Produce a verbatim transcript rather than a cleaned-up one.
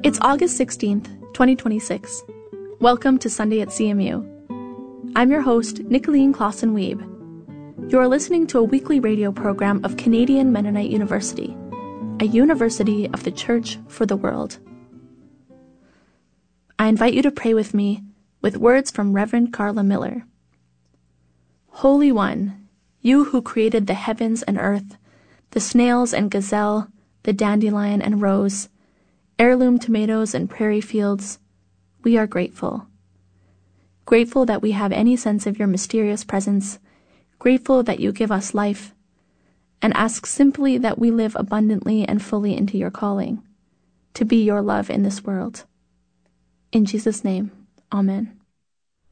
It's August sixteenth, twenty twenty-six. Welcome to Sunday at C M U. I'm your host, Nicolene Clausen-Weeb. You are listening to a weekly radio program of Canadian Mennonite University, a university of the Church for the world. I invite you to pray with me with words from Reverend Carla Miller. Holy One, you who created the heavens and earth, the snails and gazelle, the dandelion and rose, heirloom tomatoes and prairie fields, we are grateful. Grateful that we have any sense of your mysterious presence, grateful that you give us life, and ask simply that we live abundantly and fully into your calling, to be your love in this world. In Jesus' name, Amen.